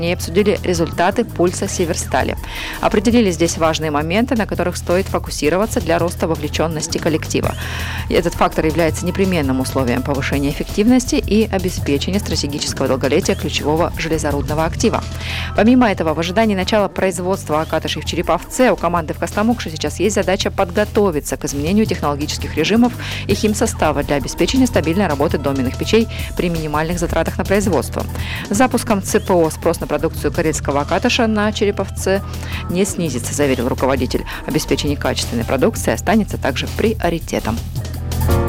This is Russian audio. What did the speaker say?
И обсудили результаты пульса Северстали. Определили здесь важные моменты, на которых стоит фокусироваться для роста вовлеченности коллектива. Этот фактор является непременным условием повышения эффективности и обеспечения стратегического долголетия ключевого железорудного актива. Помимо этого, в ожидании начала производства Акатышей в Череповце у команды в Костомукше сейчас есть задача подготовиться к изменению технологических режимов и химсостава для обеспечения стабильной работы доменных печей при минимальных затратах на производство. С запуском ЦПО спрос на продукцию карельского Акатыша на Череповце не снизится, заверил руководитель. Обеспечение качественной продукции останется также приоритетом.